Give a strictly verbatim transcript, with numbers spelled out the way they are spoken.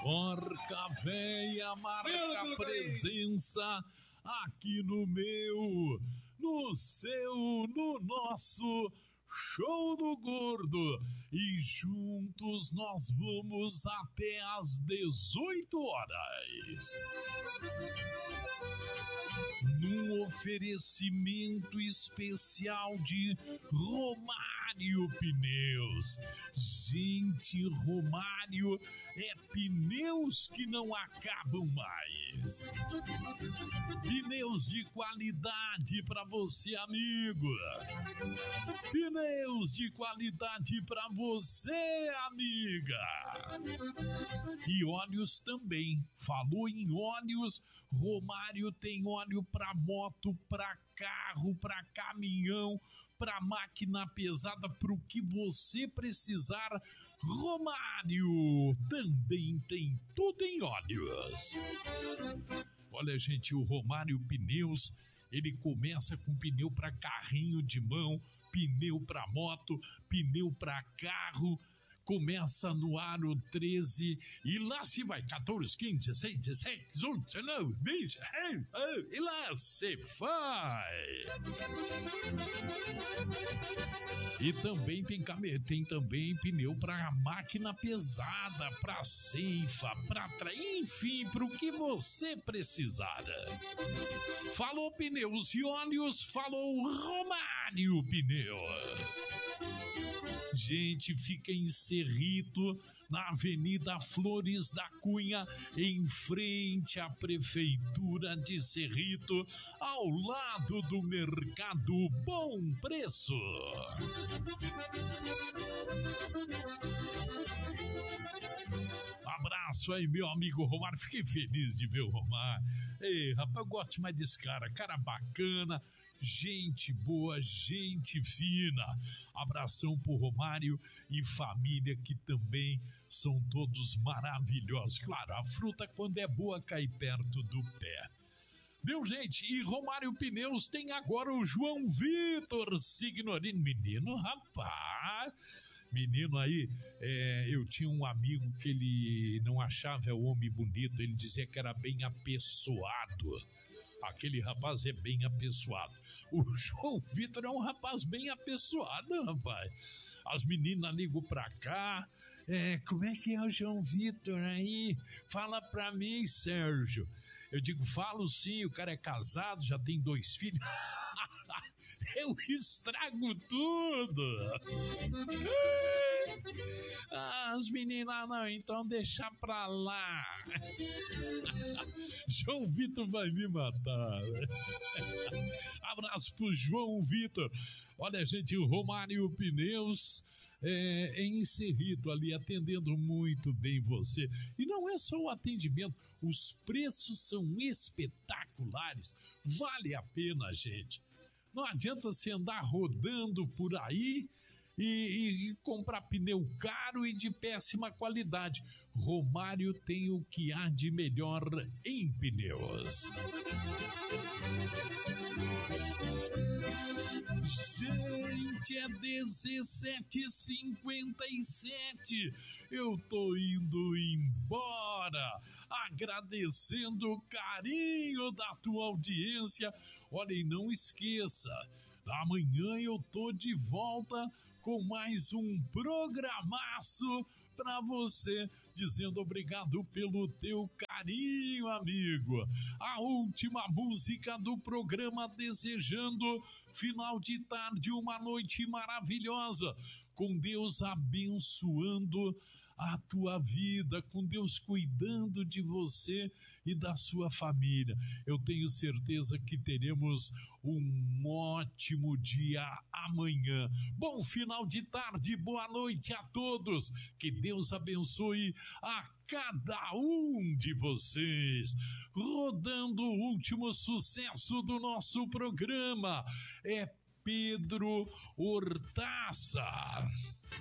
Porca Véia marca presença aqui no meu, no seu, no nosso Show do Gordo. E juntos nós vamos até às dezoito horas. Num oferecimento especial de Romário Pneus. Gente, Romário é pneus que não acabam mais. Pneus de qualidade para você, amigo. Pneus de qualidade para você, amiga. E óleos também. Falou em óleos, Romário tem óleo para moto, para carro, para caminhão, para máquina pesada, para o que você precisar. Romário também tem tudo em óleos. Olha, gente, o Romário Pneus, ele começa com pneu para carrinho de mão, pneu para moto, pneu para carro. Começa no aro treze e lá se vai quatorze, quinze, dezesseis, dezessete, dezoito, dezenove, vinte, e lá se vai. E também tem, tem também pneu para máquina pesada, para ceifa, para trair, enfim, para o que você precisar. Falou pneus e óleos, falou Romário Pneus. Gente, fica em Cerrito, na Avenida Flores da Cunha, em frente à Prefeitura de Cerrito, ao lado do Mercado Bom Preço. Abraço aí, meu amigo Romário. Fiquei feliz de ver o Romário. Ei, rapaz, eu gosto mais desse cara. Cara bacana, gente boa, gente fina. Abração pro Romário e família, que também são todos maravilhosos. Claro, a fruta, quando é boa, cai perto do pé. Meu, gente, e Romário Pneus tem agora o João Vitor Signorini. Menino, rapaz... Menino aí, é, eu tinha um amigo que ele não achava o homem bonito, ele dizia que era bem apessoado. Aquele rapaz é bem apessoado. O João Vitor é um rapaz bem apessoado, rapaz. As meninas ligam pra cá, é, como é que é o João Vitor aí? Fala pra mim, Sérgio. Eu digo, falo sim, o cara é casado, já tem dois filhos. Eu estrago tudo. Ah, as meninas não, então deixa pra lá. João Vitor vai me matar. Abraço pro João Vitor. Olha, gente, o Romário Pneus... É, em Cerrito, ali, atendendo muito bem você. E não é só o atendimento, os preços são espetaculares. Vale a pena, gente. Não adianta você andar rodando por aí e, e, e comprar pneu caro e de péssima qualidade. Romário tem o que há de melhor em pneus. Gente, é dezessete e cinquenta e sete. Eu tô indo embora, agradecendo o carinho da tua audiência. Olha, e não esqueça, amanhã eu tô de volta com mais um programaço para você, dizendo obrigado pelo teu carinho, amigo. A última música do programa, desejando final de tarde, uma noite maravilhosa, com Deus abençoando a tua vida, com Deus cuidando de você e da sua família. Eu tenho certeza que teremos um ótimo dia amanhã. Bom final de tarde, boa noite a todos. Que Deus abençoe a cada um de vocês. Rodando o último sucesso do nosso programa, é Pedro Hortaça.